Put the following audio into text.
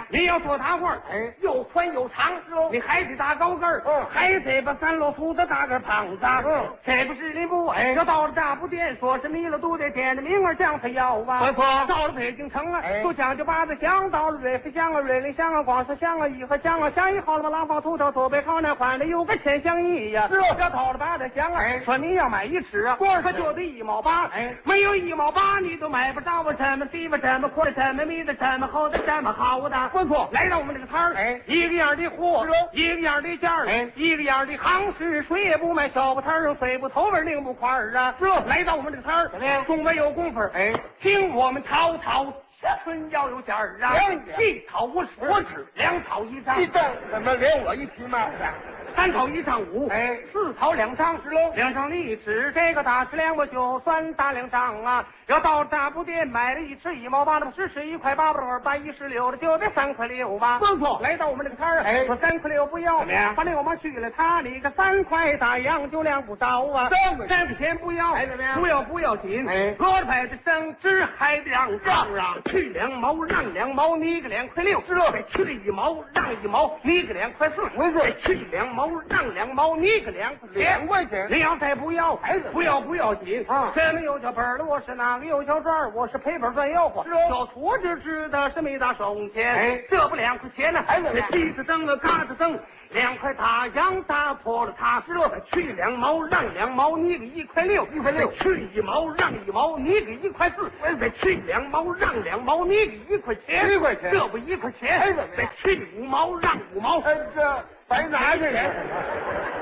你要做大褂，又宽又长，你还得打高跟儿，还得把三摞粗的大个胖子，这不是你不要到了大布店，说是弥勒都得点着名儿将他要啊。 没错， 到了北京城啊，都讲究八子香，到了瑞福乡啊、瑞林乡啊、广式乡啊、颐和乡啊，乡一好了嘛，廊坊土头左北靠南换的有个千香一呀。 是要到了八子乡啊，说你要买一尺啊，可就得1毛8，没有1毛8你都买不着啊，这么低吧，这么宽，这么密的，这么厚的，这么好的。 没错， 来到我们这个摊儿，一个样的货，一个样的价儿，一个样的行市，谁也不卖小布摊儿，水不头味另不块儿啊。来到我们这个摊儿，中没有功夫，听我们滔滔春要有价儿啊，一套50，我指2套1张， 怎么连我一起卖 ？3套1张5，4套2张，2张1尺，这个大尺量我就算大2张啊。要到大布店买了一尺1毛8的，10是1块8不8 1是6的，就得3块6吧。 没错， 来到我们这个摊儿，说3块6不要，把6毛去了他，你个3块大洋就量不着啊。3块钱不要，不要紧，罗牌的升值还让去2毛让2毛，你个2块6，再去1毛让1毛，你个2块4，再去2毛让2毛，你个2块钱，你要再不要，不要紧啊。这没有叫本儿的，我是哪个有小赚儿，我是赔本赚吆喝，小矬子知道是没大手钱，这不2块钱呢，这鸡子蹬啊嘎子蹬，2块大洋打破了它，去2毛让2毛，你个1块6，去1毛让1毛，你个1块4，再去2毛让2毛，你个1块钱，这不1块钱，再去5毛让5毛， 这白拿去。